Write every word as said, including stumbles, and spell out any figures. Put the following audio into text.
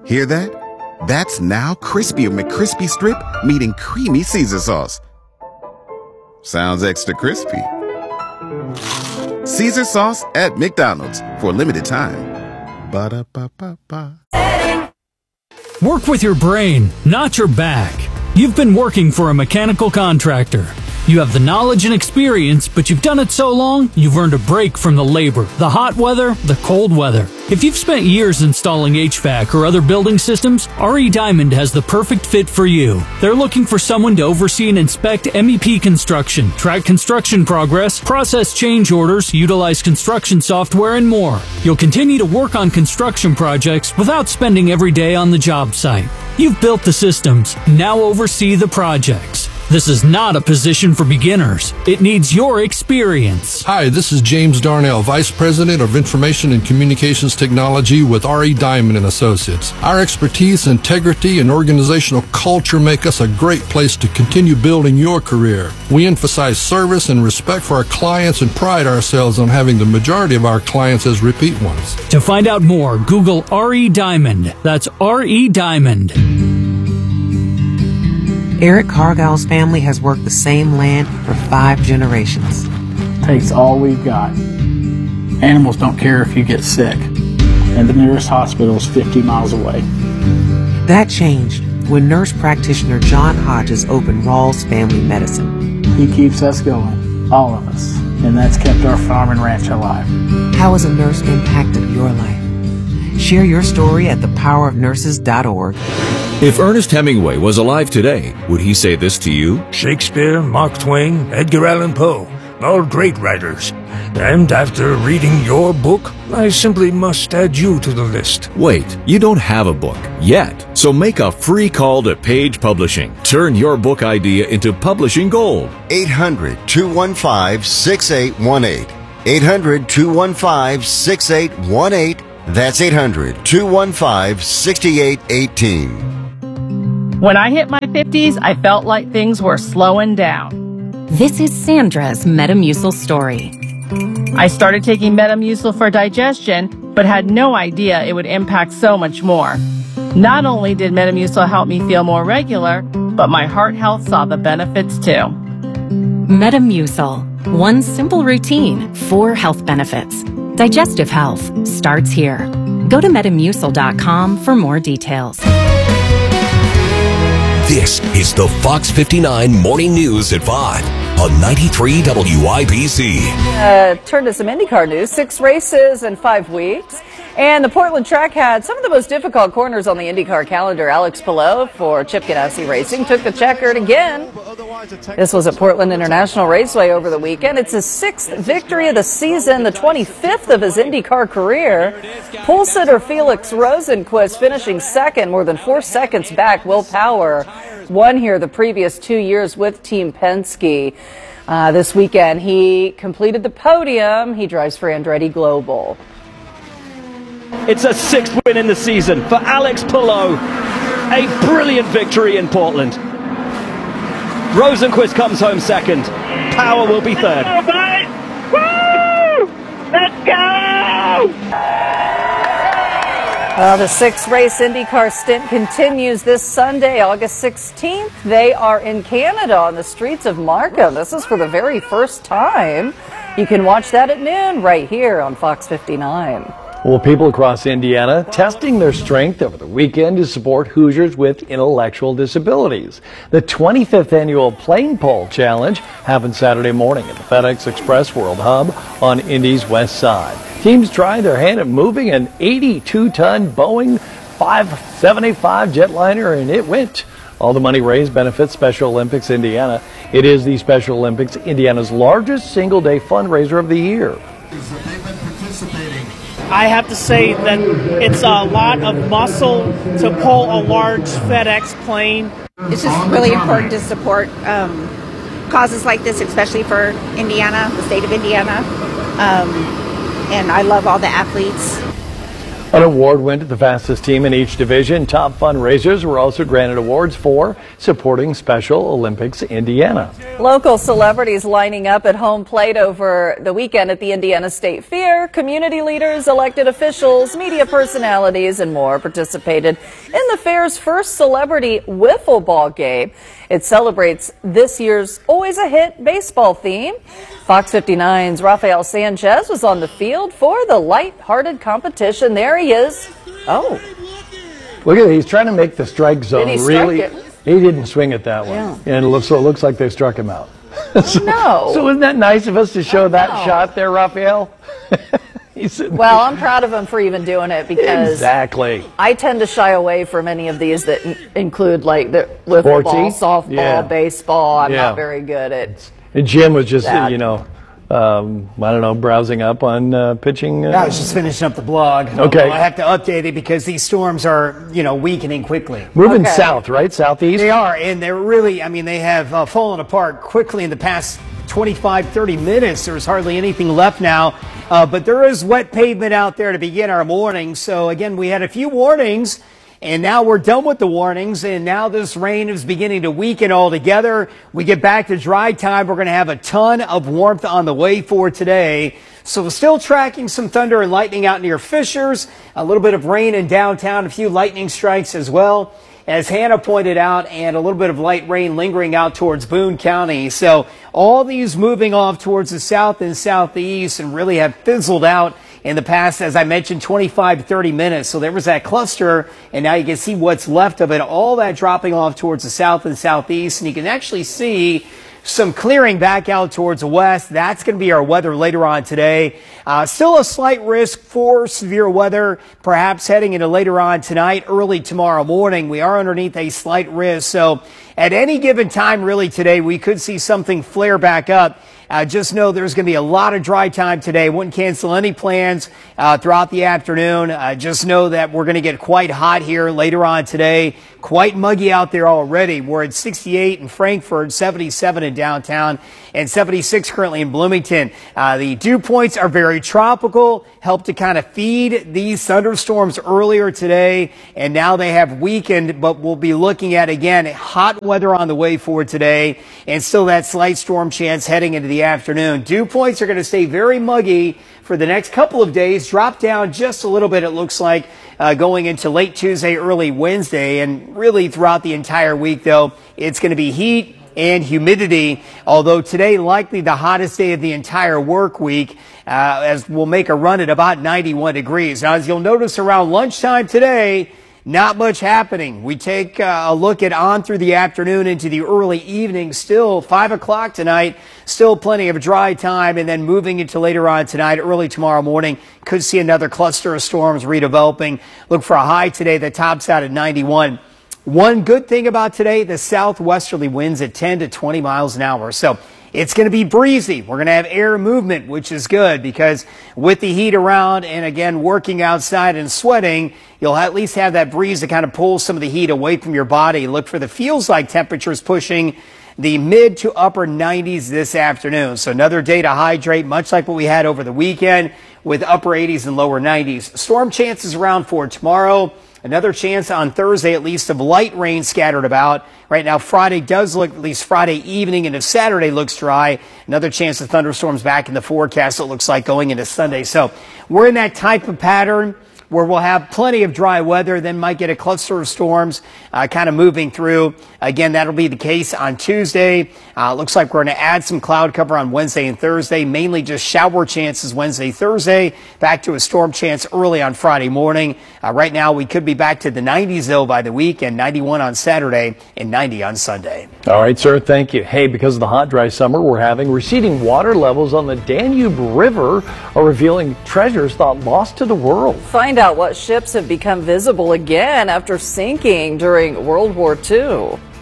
Hear that? That's now crispy McCrispy Strip meeting creamy Caesar sauce. Sounds extra crispy. Caesar sauce at McDonald's for a limited time. Ba-da-ba-ba-ba. Work with your brain, not your back. You've been working for a mechanical contractor. You have the knowledge and experience, but you've done it so long, you've earned a break from the labor, the hot weather, the cold weather. If you've spent years installing H V A C or other building systems, R E Diamond has the perfect fit for you. They're looking for someone to oversee and inspect M E P construction, track construction progress, process change orders, utilize construction software, and more. You'll continue to work on construction projects without spending every day on the job site. You've built the systems, now oversee the projects. This is not a position for beginners. It needs your experience. Hi, this is James Darnell, Vice President of Information and Communications Technology with R E Diamond and Associates. Our expertise, integrity, and organizational culture make us a great place to continue building your career. We emphasize service and respect for our clients and pride ourselves on having the majority of our clients as repeat ones. To find out more, Google R E Diamond. That's R E Diamond. Eric Cargill's family has worked the same land for five generations. Takes all we've got. Animals don't care if you get sick, and the nearest hospital is fifty miles away. That changed when nurse practitioner John Hodges opened Rawls Family Medicine. He keeps us going, all of us, and that's kept our farm and ranch alive. How has a nurse impacted your life? Share your story at the power of nurses dot org. If Ernest Hemingway was alive today, would he say this to you? Shakespeare, Mark Twain, Edgar Allan Poe, all great writers. And after reading your book, I simply must add you to the list. Wait, you don't have a book yet. So make a free call to Page Publishing. Turn your book idea into publishing gold. eight hundred, two one five, six eight one eight. eight hundred, two one five, six eight one eight. That's eight hundred, two one five, six eight one eight. When I hit my fifties, I felt like things were slowing down. This is Sandra's Metamucil story. I started taking Metamucil for digestion, but had no idea it would impact so much more. Not only did Metamucil help me feel more regular, but my heart health saw the benefits too. Metamucil. One simple routine, four health benefits. Digestive health starts here. Go to metamucil dot com for more details. This is the Fox fifty-nine Morning News at five on ninety-three W I B C. Uh, turn to some IndyCar news. Six races in five weeks. And the Portland track had some of the most difficult corners on the IndyCar calendar. Alex Palou for Chip Ganassi Racing took the checkered again. This was at Portland International Raceway over the weekend. It's his sixth victory of the season, the twenty-fifth of his IndyCar career. Pole sitter Felix Rosenqvist finishing second, more than four seconds back. Will Power won here the previous two years with Team Penske. Uh, this weekend, he completed the podium. He drives for Andretti Global. It's a sixth win in the season for Alex Palou. A brilliant victory in Portland. Rosenqvist comes home second. Power will be third. Let's go, Woo! Let's go! Uh, the six-race IndyCar stint continues this Sunday, August sixteenth. They are in Canada on the streets of Markham. This is for the very first time. You can watch that at noon right here on Fox fifty-nine. Well, people across Indiana testing their strength over the weekend to support Hoosiers with intellectual disabilities. The twenty-fifth annual Plane Pole Challenge happened Saturday morning at the FedEx Express World Hub on Indy's west side. Teams tried their hand at moving an eighty-two ton Boeing five seventy-five jetliner, and it went. All the money raised benefits Special Olympics Indiana. It is the Special Olympics Indiana's largest single-day fundraiser of the year. I have to say that it's a lot of muscle to pull a large FedEx plane. It's just really important to support um, causes like this, especially for Indiana, the state of Indiana. Um, and I love all the athletes. An award went to the fastest team in each division. Top fundraisers were also granted awards for supporting Special Olympics Indiana. Local celebrities lining up at home plate over the weekend at the Indiana State Fair. Community leaders, elected officials, media personalities, and more participated in the fair's first celebrity wiffle ball game. It celebrates this year's Always a Hit baseball theme. Fox fifty-nine's Rafael Sanchez was on the field for the light-hearted competition. There he is. Oh. Look at it. He's trying to make the strike zone. Did he really. strike it? He didn't swing at that one. Yeah. And it looks, so it looks like they struck him out. so, no. So isn't that nice of us to show that know. shot there, Rafael? Well, I'm proud of him for even doing it because exactly. I tend to shy away from any of these that in- include like the wiffle ball, softball, Yeah. baseball. I'm Yeah. not very good at. And Jim was just, that. you know, um, I don't know, browsing up on uh, pitching. Uh, I was just finishing up the blog. Okay. Although I have to update it because these storms are, you know, weakening quickly. Moving Okay. south, right? Southeast? They are, and they're really, I mean, they have uh, fallen apart quickly in the past twenty-five, thirty minutes. There's hardly anything left now, uh, but there is wet pavement out there to begin our morning. So again, we had a few warnings, and now we're done with the warnings, and now this rain is beginning to weaken altogether. We get back to dry time. We're going to have a ton of warmth on the way for today. So we're still tracking some thunder and lightning out near Fishers, a little bit of rain in downtown, a few lightning strikes as well, as Hannah pointed out, and a little bit of light rain lingering out towards Boone County. So all these moving off towards the south and southeast and really have fizzled out in the past, as I mentioned, twenty-five, thirty minutes. So there was that cluster, and now you can see what's left of it, all that dropping off towards the south and southeast. And you can actually see some clearing back out towards the west. That's going to be our weather later on today. Uh, still a slight risk for severe weather, perhaps heading into later on tonight, early tomorrow morning. We are underneath a slight risk. So at any given time, really today, we could see something flare back up. Uh, just know there's going to be a lot of dry time today. Wouldn't cancel any plans uh, throughout the afternoon. Uh, just know that we're going to get quite hot here later on today. Quite muggy out there already. We're at sixty-eight in Frankfort, seventy-seven in downtown, and seventy-six currently in Bloomington. Uh, the dew points are very tropical, help to kind of feed these thunderstorms earlier today, and now they have weakened, but we'll be looking at, again, hot weather on the way for today, and still that slight storm chance heading into the afternoon. Dew points are going to stay very muggy for the next couple of days, drop down just a little bit, it looks like, uh, going into late Tuesday, early Wednesday, and really throughout the entire week, though, it's going to be heat and humidity, although today likely the hottest day of the entire work week, uh, as we'll make a run at about ninety-one degrees. Now, as you'll notice around lunchtime today, not much happening. We take uh, a look at on through the afternoon into the early evening. Still five o'clock tonight. Still plenty of dry time. And then moving into later on tonight, early tomorrow morning, could see another cluster of storms redeveloping. Look for a high today that tops out at ninety-one. One good thing about today, the southwesterly winds at ten to twenty miles an hour. So it's going to be breezy. We're going to have air movement, which is good because with the heat around and, again, working outside and sweating, you'll at least have that breeze to kind of pull some of the heat away from your body. Look for the feels-like temperatures pushing the mid to upper nineties this afternoon. So another day to hydrate, much like what we had over the weekend with upper eighties and lower nineties. Storm chances around for tomorrow. Another chance on Thursday, at least, of light rain scattered about. Right now, Friday does look, at least Friday evening, and if Saturday looks dry, another chance of thunderstorms back in the forecast, it looks like, going into Sunday. So we're in that type of pattern where we'll have plenty of dry weather, then might get a cluster of storms uh, kind of moving through. Again, that'll be the case on Tuesday. Uh, looks like we're going to add some cloud cover on Wednesday and Thursday, mainly just shower chances Wednesday, Thursday, back to a storm chance early on Friday morning. Uh, right now, we could be back to the nineties, though, by the weekend, ninety-one on Saturday and ninety on Sunday. All right, sir, thank you. Hey, because of the hot, dry summer we're having, receding water levels on the Danube River are revealing treasures thought lost to the world. Find out what ships have become visible again after sinking during World War Two.